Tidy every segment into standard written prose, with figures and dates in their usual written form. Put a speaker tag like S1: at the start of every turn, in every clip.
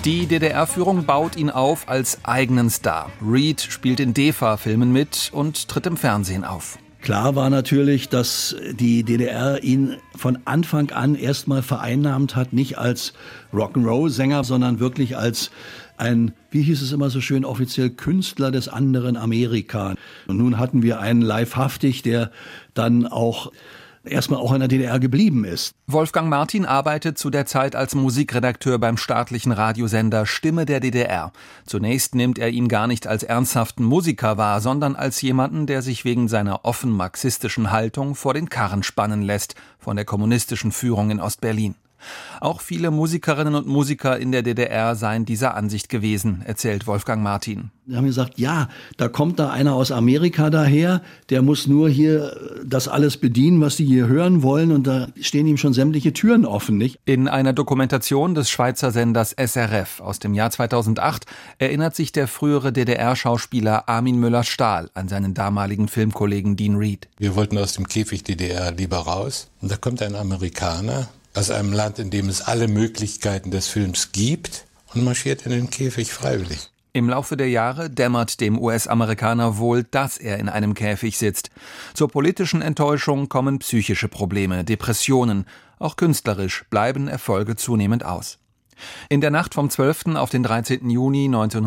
S1: Die DDR-Führung baut ihn auf als eigenen Star. Reed spielt in DEFA-Filmen mit und tritt im Fernsehen auf.
S2: Klar war natürlich, dass die DDR ihn von Anfang an erstmal vereinnahmt hat, nicht als Rock'n'Roll-Sänger, sondern wirklich als ein, wie hieß es immer so schön offiziell, Künstler des anderen Amerika. Und nun hatten wir einen leibhaftig, der dann auch erstmal auch in der DDR geblieben ist.
S1: Wolfgang Martin arbeitet zu der Zeit als Musikredakteur beim staatlichen Radiosender Stimme der DDR. Zunächst nimmt er ihn gar nicht als ernsthaften Musiker wahr, sondern als jemanden, der sich wegen seiner offen marxistischen Haltung vor den Karren spannen lässt von der kommunistischen Führung in Ostberlin. Auch viele Musikerinnen und Musiker in der DDR seien dieser Ansicht gewesen, erzählt Wolfgang Martin.
S2: Wir haben gesagt, ja, da kommt da einer aus Amerika daher, der muss nur hier das alles bedienen, was die hier hören wollen, und da stehen ihm schon sämtliche Türen offen, nicht?
S1: In einer Dokumentation des Schweizer Senders SRF aus dem Jahr 2008 erinnert sich der frühere DDR-Schauspieler Armin Müller-Stahl an seinen damaligen Filmkollegen Dean Reed.
S3: Wir wollten aus dem Käfig DDR lieber raus, und da kommt ein Amerikaner aus einem Land, in dem es alle Möglichkeiten des Films gibt, und marschiert in den Käfig freiwillig.
S1: Im Laufe der Jahre dämmert dem US-Amerikaner wohl, dass er in einem Käfig sitzt. Zur politischen Enttäuschung kommen psychische Probleme, Depressionen. Auch künstlerisch bleiben Erfolge zunehmend aus. In der Nacht vom 12. auf den 13. Juni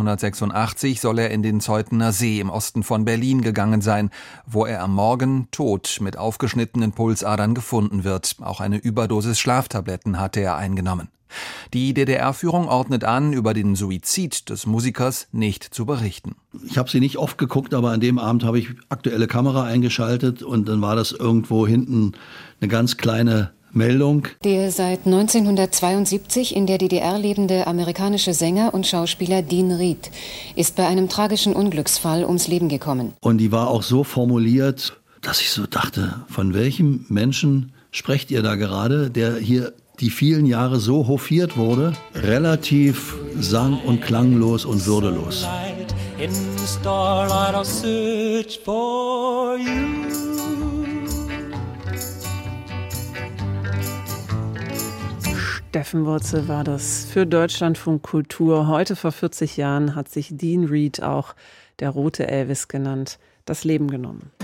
S1: 1986 soll er in den Zeutener See im Osten von Berlin gegangen sein, wo er am Morgen tot mit aufgeschnittenen Pulsadern gefunden wird. Auch eine Überdosis Schlaftabletten hatte er eingenommen. Die DDR-Führung ordnet an, über den Suizid des Musikers nicht zu berichten.
S2: Ich habe sie nicht oft geguckt, aber an dem Abend habe ich aktuelle Kamera eingeschaltet und dann war das irgendwo hinten eine ganz kleine Meldung.
S4: Der seit 1972 in der DDR lebende amerikanische Sänger und Schauspieler Dean Reed ist bei einem tragischen Unglücksfall ums Leben gekommen.
S2: Und die war auch so formuliert, dass ich so dachte, von welchem Menschen sprecht ihr da gerade, der hier die vielen Jahre so hofiert wurde, relativ sang- und klanglos und würdelos.
S5: Steffen Wurzel war das für Deutschlandfunk Kultur. Heute vor 40 Jahren hat sich Dean Reed, auch der rote Elvis genannt, das Leben genommen.